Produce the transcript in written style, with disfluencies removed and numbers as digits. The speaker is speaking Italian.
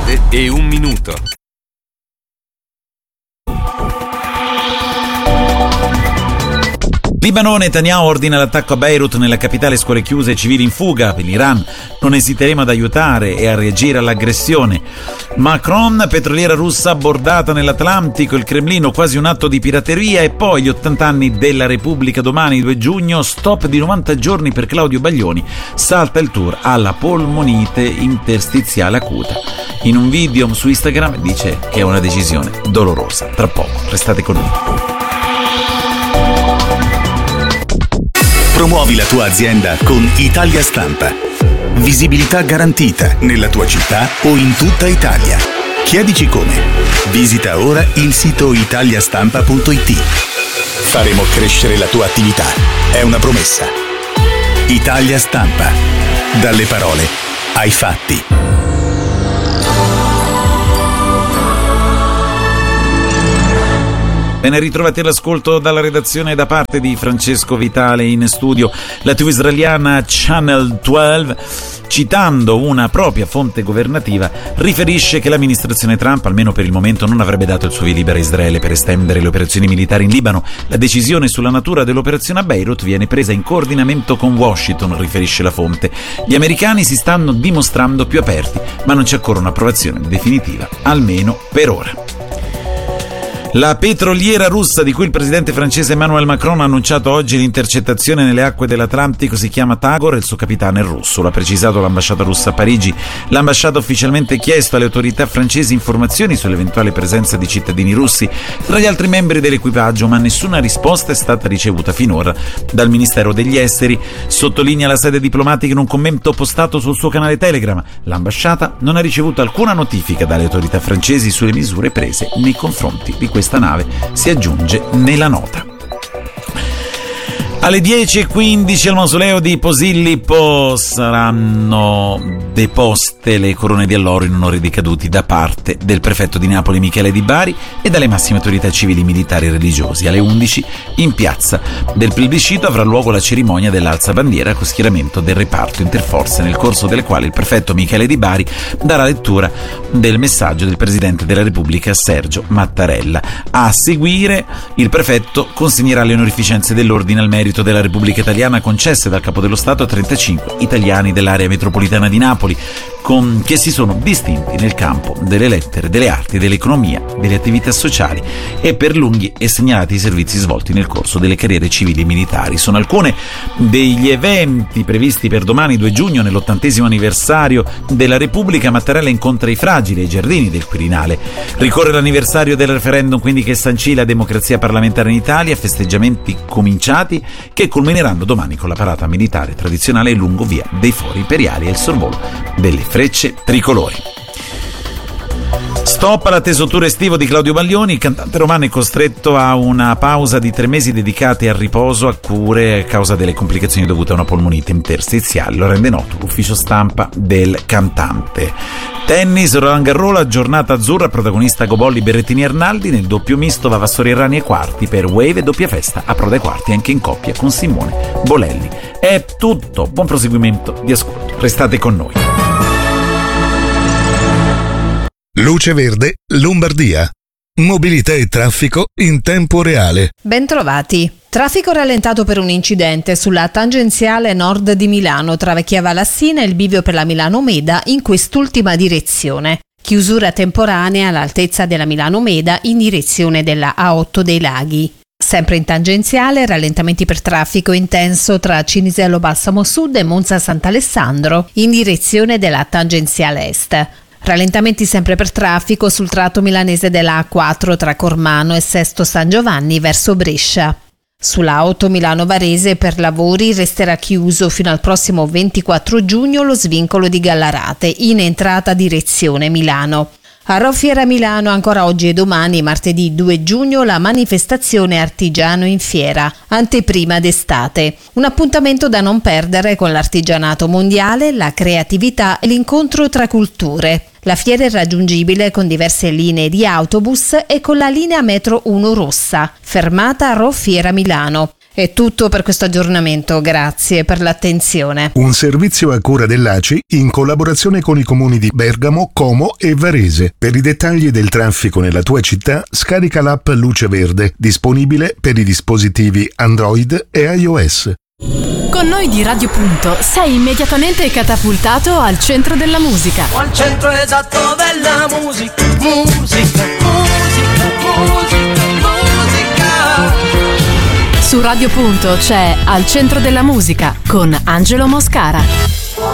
e un minuto. Libano, Netanyahu ordina l'attacco a Beirut, nella capitale scuole chiuse e civili in fuga. Per l'Iran non esiteremo ad aiutare e a reagire all'aggressione. Macron, petroliera russa abbordata nell'Atlantico, il Cremlino quasi un atto di pirateria. E poi gli 80 anni della Repubblica domani 2 giugno, stop di 90 giorni per Claudio Baglioni, salta il tour alla polmonite interstiziale acuta. In un video su Instagram dice che è una decisione dolorosa. Tra poco, restate con noi. Promuovi la tua azienda con Italia Stampa. Visibilità garantita nella tua città o in tutta Italia. Chiedici come. Visita ora il sito italiastampa.it. Faremo crescere la tua attività. È una promessa. Italia Stampa. Dalle parole ai fatti. Ben ritrovati all'ascolto dalla redazione da parte di Francesco Vitale in studio. La TV israeliana Channel 12, citando una propria fonte governativa, riferisce che l'amministrazione Trump, almeno per il momento, non avrebbe dato il suo via libera a Israele per estendere le operazioni militari in Libano. La decisione sulla natura dell'operazione a Beirut viene presa in coordinamento con Washington, riferisce la fonte. Gli americani si stanno dimostrando più aperti, ma non c'è ancora un'approvazione definitiva, almeno per ora. La petroliera russa di cui il presidente francese Emmanuel Macron ha annunciato oggi l'intercettazione nelle acque dell'Atlantico si chiama Tagor e il suo capitano è russo, l'ha precisato l'ambasciata russa a Parigi. L'ambasciata ha ufficialmente chiesto alle autorità francesi informazioni sull'eventuale presenza di cittadini russi tra gli altri membri dell'equipaggio, ma nessuna risposta è stata ricevuta finora dal Ministero degli Esteri. Sottolinea la sede diplomatica in un commento postato sul suo canale Telegram. L'ambasciata non ha ricevuto alcuna notifica dalle autorità francesi sulle misure prese nei confronti di questa nave, si aggiunge nella nota. Alle 10:15 al mausoleo di Posillipo saranno deposte le corone di alloro in onore dei caduti da parte del prefetto di Napoli Michele Di Bari e dalle massime autorità civili, militari e religiosi. Alle 11 in piazza del plebiscito avrà luogo la cerimonia dell'alzabandiera con schieramento del reparto interforze, nel corso delle quali il prefetto Michele Di Bari darà lettura del messaggio del Presidente della Repubblica Sergio Mattarella. A seguire il prefetto consegnerà le onorificenze dell'Ordine al merito della Repubblica Italiana concesse dal Capo dello Stato a 35 italiani dell'area metropolitana di Napoli, che si sono distinti nel campo delle lettere, delle arti, dell'economia, delle attività sociali e per lunghi e segnalati servizi svolti nel corso delle carriere civili e militari. Sono alcune degli eventi previsti per domani 2 giugno nell'80° anniversario della Repubblica. Mattarella incontra i fragili ai giardini del Quirinale. Ricorre l'anniversario del referendum, quindi, che sancì la democrazia parlamentare in Italia, festeggiamenti cominciati che culmineranno domani con la parata militare tradizionale lungo via dei Fori Imperiali e il sorvolo delle frecce tricolori. Stop all'atteso tour estivo di Claudio Baglioni. Il cantante romano è costretto a una pausa di 3 mesi dedicati al riposo a cure a causa delle complicazioni dovute a una polmonite interstiziale. Lo rende noto l'ufficio stampa del cantante. Tennis, Roland Garros, giornata azzurra, protagonista Gobolli, Berrettini e Arnaldi. Nel doppio misto Vavassori Errani ai quarti, per Wave e doppia festa a Proda ai quarti anche in coppia con Simone Bolelli. È tutto, buon proseguimento di ascolto, restate con noi. Luce Verde Lombardia. Mobilità e traffico in tempo reale. Bentrovati. Traffico rallentato per un incidente sulla tangenziale nord di Milano tra Vecchia Valassina e il bivio per la Milano Meda in quest'ultima direzione. Chiusura temporanea all'altezza della Milano Meda in direzione della A8 dei Laghi. Sempre in tangenziale, rallentamenti per traffico intenso tra Cinisello Balsamo Sud e Monza Sant'Alessandro in direzione della tangenziale est. Rallentamenti sempre per traffico sul tratto milanese della A4 tra Cormano e Sesto San Giovanni verso Brescia. Sulla A8 Milano-Varese per lavori resterà chiuso fino al prossimo 24 giugno lo svincolo di Gallarate in entrata direzione Milano. A Roffiera Milano ancora oggi e domani, martedì 2 giugno, la manifestazione Artigiano in Fiera, anteprima d'estate. Un appuntamento da non perdere con l'artigianato mondiale, la creatività e l'incontro tra culture. La fiera è raggiungibile con diverse linee di autobus e con la linea metro 1 rossa, fermata a Roffiera Milano. È tutto per questo aggiornamento, grazie per l'attenzione. Un servizio a cura dell'ACI in collaborazione con i comuni di Bergamo, Como e Varese. Per i dettagli del traffico nella tua città, scarica l'app Luce Verde, disponibile per i dispositivi Android e iOS. Con noi di Radio Punto sei immediatamente catapultato al centro della musica. Al centro esatto della musica. Musica, musica, musica, musica. Su Radio Punto c'è Al centro della musica con Angelo Moscara.